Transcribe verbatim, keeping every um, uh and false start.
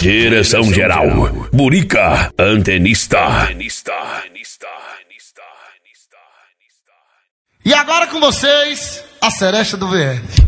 Direção geral, Murica, antenista. E agora com vocês, a Seresta do V F.